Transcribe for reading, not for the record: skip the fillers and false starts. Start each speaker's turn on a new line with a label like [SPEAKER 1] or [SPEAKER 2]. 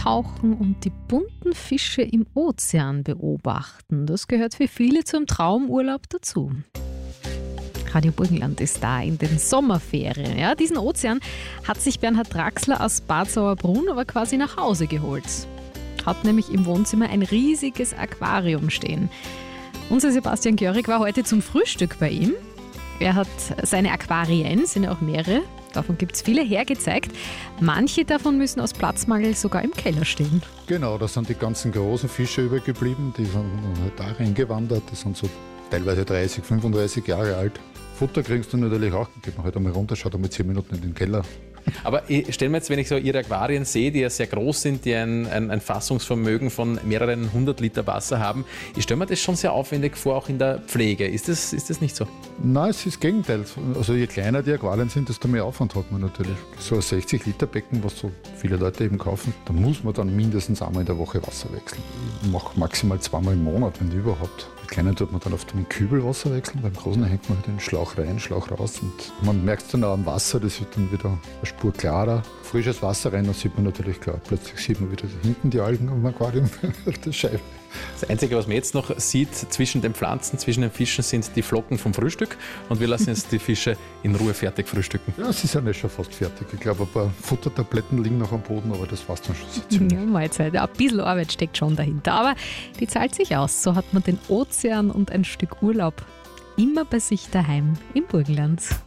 [SPEAKER 1] eintauchen und die bunten Fische im Ozean beobachten. Das gehört für viele zum Traumurlaub dazu. Radio Burgenland ist da in den Sommerferien. Ja, diesen Ozean hat sich Bernhard Draxler aus Bad Sauerbrunn aber quasi nach Hause geholt. Hat nämlich im Wohnzimmer ein riesiges Aquarium stehen. Unser Sebastian Görig war heute zum Frühstück bei ihm. Er hat seine Aquarien, sind ja auch mehrere, davon gibt es viele, hergezeigt. Manche davon müssen aus Platzmangel sogar im Keller stehen.
[SPEAKER 2] Genau, da sind die ganzen großen Fische übergeblieben, die sind halt da reingewandert, die sind so teilweise 30, 35 Jahre alt. Futter kriegst du natürlich auch, geht man halt einmal runter, schaut einmal 10 Minuten in den Keller.
[SPEAKER 3] Aber ich stelle mir jetzt, wenn ich so Ihre Aquarien sehe, die ja sehr groß sind, die ein Fassungsvermögen von mehreren 100 Liter Wasser haben, ich stelle mir das schon sehr aufwendig vor, auch in der Pflege. Ist das nicht so?
[SPEAKER 2] Nein, es ist das Gegenteil. Also je kleiner die Aquarien sind, desto mehr Aufwand hat man natürlich. So ein 60 Liter Becken, was so viele Leute eben kaufen, da muss man dann mindestens einmal in der Woche Wasser wechseln. Ich mache maximal 2-mal im Monat, wenn überhaupt. Die kleinen tut man dann auf den Kübel Wasser wechseln, beim großen hängt man halt den Schlauch rein, Schlauch raus und man merkt es dann auch am Wasser, das wird dann wieder eine Spur klarer. Frisches Wasser rein, dann sieht man natürlich klar, plötzlich sieht man wieder hinten die Algen am Aquarium auf der Scheibe.
[SPEAKER 3] Das Einzige, was man jetzt noch sieht zwischen den Pflanzen, zwischen den Fischen, sind die Flocken vom Frühstück und wir lassen jetzt die Fische in Ruhe fertig frühstücken.
[SPEAKER 2] Ja, sie sind ja schon fast fertig. Ich glaube, ein paar Futtertabletten liegen noch am Boden, aber das war's dann schon so ziemlich.
[SPEAKER 1] Ja, Mahlzeit. Ein bisschen Arbeit steckt schon dahinter, aber die zahlt sich aus. So hat man den Ozean und ein Stück Urlaub immer bei sich daheim im Burgenland.